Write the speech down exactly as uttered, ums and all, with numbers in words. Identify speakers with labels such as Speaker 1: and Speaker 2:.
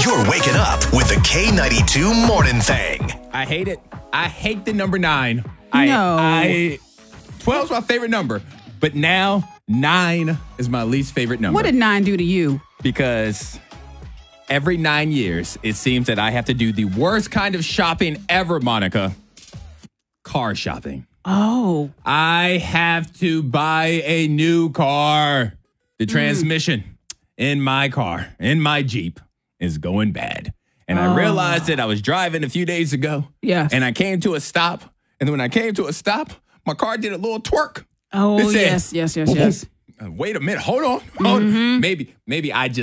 Speaker 1: You're waking up with the K ninety-two Morning Thing.
Speaker 2: I hate it. I hate the number nine. I,
Speaker 3: No.
Speaker 2: I, twelve is my favorite number, but now nine is my least favorite number.
Speaker 3: What did nine do to you?
Speaker 2: Because every nine years, it seems that I have to do the worst kind of shopping ever, Monica. Car shopping.
Speaker 3: Oh.
Speaker 2: I have to buy a new car. The transmission mm. in my car, in my Jeep, is going bad. And oh. I realized that I was driving a few days ago.
Speaker 3: Yes.
Speaker 2: And I came to a stop. And when I came to a stop, my car did a little twerk.
Speaker 3: Oh,
Speaker 2: said,
Speaker 3: yes, yes, yes, yes.
Speaker 2: Uh, wait a minute. Hold on. Hold mm-hmm. on. Maybe, maybe I just